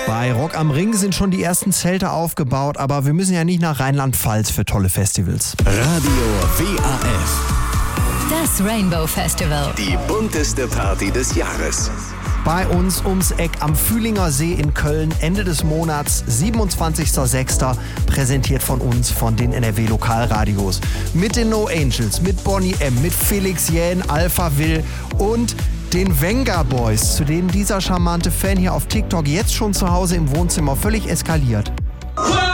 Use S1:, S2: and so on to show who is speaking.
S1: Bei Rock am Ring sind schon die ersten Zelte aufgebaut, aber wir müssen ja nicht nach Rheinland-Pfalz für tolle Festivals.
S2: Radio WAF.
S3: Das Rainbow Festival.
S2: Die bunteste Party des Jahres.
S1: Bei uns ums Eck am Fühlinger See in Köln, Ende des Monats, 27.06. Präsentiert von uns, von den NRW-Lokalradios. Mit den No Angels, mit Bonnie M., mit Felix Jähn, Alpha Will und den Venga Boys, zu denen dieser charmante Fan hier auf TikTok jetzt schon zu Hause im Wohnzimmer völlig eskaliert.